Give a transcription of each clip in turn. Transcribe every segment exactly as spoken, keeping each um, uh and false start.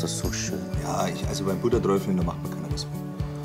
doch so schön. Ja, ich, also beim Butterträufeln, da macht man keiner was.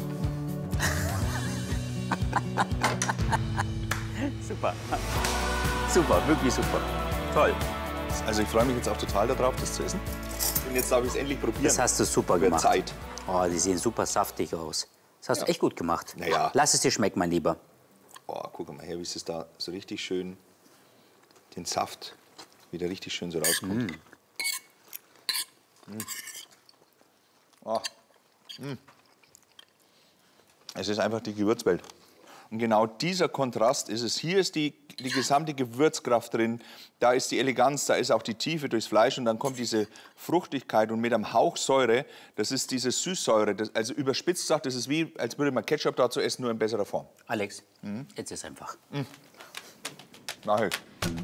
Super. Super, wirklich super. Toll. Also ich freue mich jetzt auch total darauf, das zu essen. Und jetzt darf ich es endlich probieren. Das hast du super Wird gemacht. Zeit. Oh, die sehen super saftig aus. Das hast Ja. du echt gut gemacht. Na ja. Lass es dir schmecken, mein Lieber. Oh, guck mal her, wie es da so richtig schön, den Saft wieder richtig schön so rauskommt. Mm. Mm. Oh. Mm. Es ist einfach die Gewürzwelt. Und genau dieser Kontrast ist es. Hier ist die, die gesamte Gewürzkraft drin, da ist die Eleganz, da ist auch die Tiefe durchs Fleisch und dann kommt diese Fruchtigkeit und mit einem Hauch Säure, das ist diese Süßsäure. Das, also überspitzt gesagt, das ist wie, als würde man Ketchup dazu essen, nur in besserer Form. Alex, mhm. jetzt ist einfach. Mhm. Mach ich.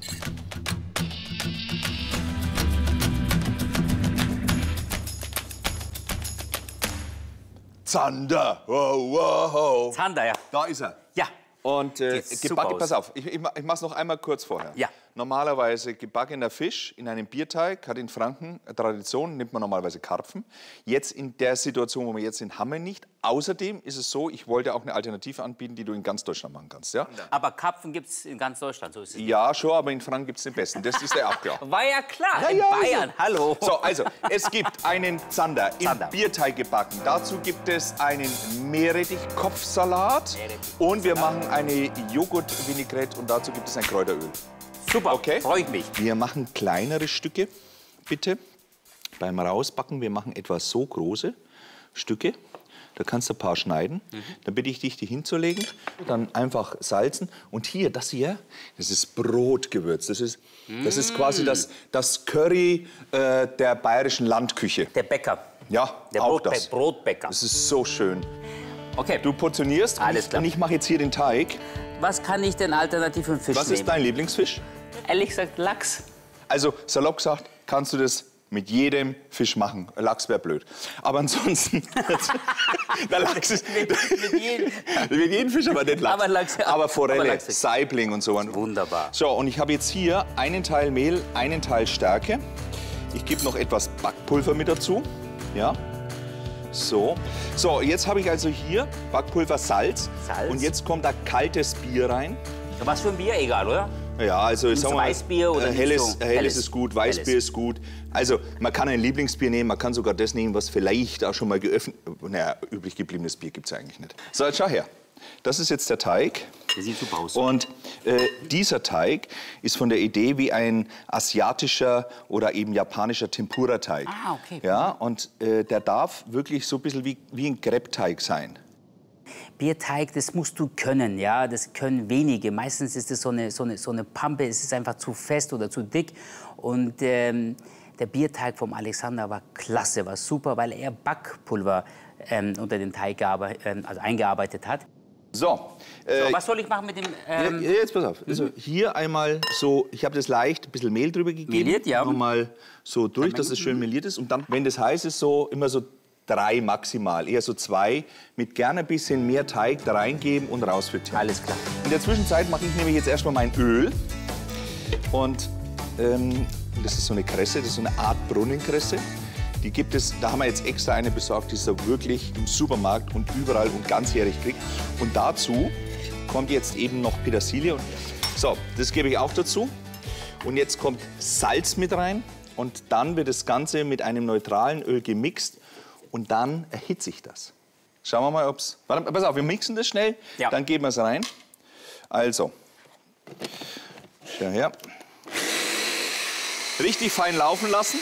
Zander! Wow, wow. Zander, ja. Da ist er. Ja. Und äh, Sieht super Gebacke, aus. pass auf, ich, ich, ich mach's noch einmal kurz vorher. Ja. Normalerweise gebackener Fisch in einem Bierteig, hat in Franken eine Tradition, nimmt man normalerweise Karpfen. Jetzt in der Situation, wo wir jetzt sind, haben wir nicht. Außerdem ist es so, ich wollte auch eine Alternative anbieten, die du in ganz Deutschland machen kannst. Ja, Aber Karpfen gibt es in ganz Deutschland, so ist es. ja schon, aber in Franken gibt es den besten. Das ist ja auch klar. War ja klar, Ja, in ja, Bayern, hallo. So, also, es gibt einen Zander im Zander. Bierteig gebacken. Dazu gibt es einen Meerrettich-Kopfsalat. Meerrettich. Und wir machen eine Joghurt-Vinaigrette und dazu gibt es ein Kräuteröl. Super, Okay. freue ich mich. Wir machen kleinere Stücke, bitte, beim Rausbacken. Wir machen etwa so große Stücke. Da kannst du ein paar schneiden. Mhm. Dann bitte ich dich, die hinzulegen. Dann einfach salzen. Und hier, das hier, das ist Brotgewürz. Das ist, das ist quasi das, das Curry äh, der bayerischen Landküche. Der Bäcker. Ja, Der auch Brotbä das. Brotbäcker. Das ist so schön. Okay, Du portionierst Alles und ich, klar. und ich mache jetzt hier den Teig. was kann ich denn alternativ für einen Fisch Was nehmen? ist dein Lieblingsfisch? Ehrlich gesagt, Lachs. Also, salopp gesagt, kannst du das mit jedem Fisch machen. Lachs wäre blöd. Aber ansonsten, der Lachs ist, mit, mit jedem. mit jedem Fisch, aber nicht Lachs. Aber Lachs, ja. Aber Forelle, Aber Lachs. Saibling und so. Wunderbar. So, und ich habe jetzt hier einen Teil Mehl, einen Teil Stärke. Ich gebe noch etwas Backpulver mit dazu. Ja. So. So, jetzt habe ich also hier Backpulver, Salz. Salz. Und jetzt kommt da kaltes Bier rein. Was für ein Bier, egal, oder? Ja, also ich Nimmst sag du mal, Weißbier oder äh, nimmst helles, du- helles helles? ist gut, Weißbier Helles. ist gut. Also man kann ein Lieblingsbier nehmen, man kann sogar das nehmen, was vielleicht auch schon mal geöffnet, naja, übrig gebliebenes Bier gibt es eigentlich nicht. So, jetzt schau her. Das ist jetzt der Teig. Der sieht super aus. Und äh, dieser Teig ist von der Idee wie ein asiatischer oder eben japanischer Tempura-Teig. Ah, okay. Ja, und äh, der darf wirklich so ein bisschen wie, wie ein Crepe-Teig sein. Bierteig, das musst du können, ja, das können wenige. Meistens ist es so eine, so eine, so eine Pampe, es ist einfach zu fest oder zu dick. Und ähm, der Bierteig vom Alexander war klasse, war super, weil er Backpulver ähm, unter den Teig gearbeitet, ähm, also eingearbeitet hat. So, äh, So, was soll ich machen mit dem... Ähm, ja, jetzt pass auf. Also hier einmal so, ich habe das leicht ein bisschen Mehl drüber gegeben. Meliert, ja. Nochmal so durch, dass es schön meliert ist. Und dann, wenn das heiß ist, so immer so drei maximal, eher so zwei, mit gerne ein bisschen mehr Teig da reingeben und rausfrittieren. Alles klar. In der Zwischenzeit mache ich nämlich jetzt erstmal mein Öl. Und ähm, das ist so eine Kresse, das ist so eine Art Brunnenkresse. Die gibt es, da haben wir jetzt extra eine besorgt, die es da wirklich im Supermarkt und überall und ganzjährig kriegt. Und dazu kommt jetzt eben noch Petersilie. So, das gebe ich auch dazu. Und jetzt kommt Salz mit rein. Und dann wird das Ganze mit einem neutralen Öl gemixt. Und dann erhitze ich das. Schauen wir mal, ob es... Warte, pass auf, wir mixen das schnell. Ja. Dann geben wir es rein. Also, schau her. Richtig fein laufen lassen.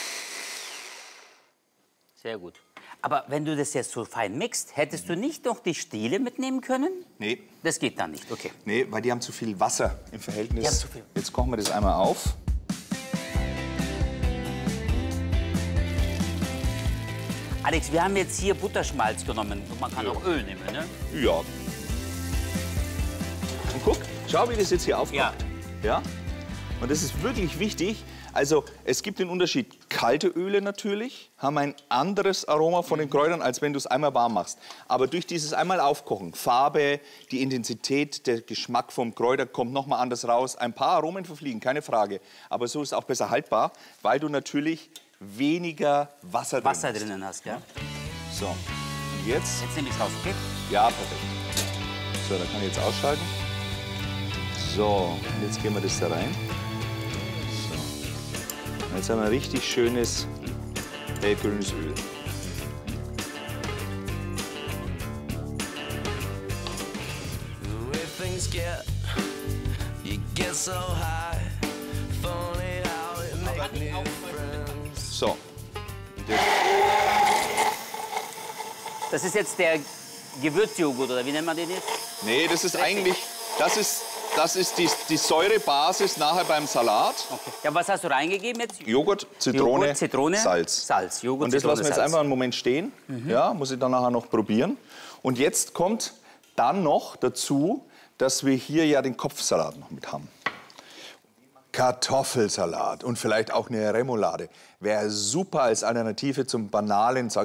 Sehr gut. Aber wenn du das jetzt so fein mixt, hättest du nicht noch die Stiele mitnehmen können? Nee, Das geht dann nicht, okay. nee, weil die haben zu viel Wasser im Verhältnis. Die haben zu viel. Jetzt kochen wir das einmal auf. Alex, wir haben jetzt hier Butterschmalz genommen. Man kann auch Öl nehmen, ne? Ja. Und guck, schau, wie das jetzt hier aufkocht. Ja. Ja? Und das ist wirklich wichtig. Also es gibt den Unterschied, kalte Öle natürlich haben ein anderes Aroma von den Kräutern, als wenn du es einmal warm machst. Aber durch dieses einmal Aufkochen, Farbe, die Intensität, der Geschmack vom Kräuter kommt noch mal anders raus. Ein paar Aromen verfliegen, keine Frage. Aber so ist es auch besser haltbar, weil du natürlich weniger Wasser drin Wasser hast. drinnen hast, ja? So, und jetzt? Jetzt nehme ich es raus, okay? Ja, perfekt. So, da kann ich jetzt ausschalten. So, und jetzt geben wir das da rein. So. Und jetzt haben wir ein richtig schönes hellgrünes Öl. So. Das ist jetzt der Gewürzjoghurt, oder wie nennt man den jetzt? Nee, das ist eigentlich, das ist, das ist die, die Säurebasis nachher beim Salat. Okay. Ja, was hast du reingegeben jetzt? Joghurt, Zitrone, Joghurt, Zitrone, Salz. Salz. Joghurt, Und das Zitrone, lassen wir jetzt Salz. einfach einen Moment stehen. Mhm. Ja, muss ich dann nachher noch probieren. Und jetzt kommt dann noch dazu, dass wir hier ja den Kopfsalat noch mit haben. Kartoffelsalat und vielleicht auch eine Remoulade. Wäre super als Alternative zum banalen, sag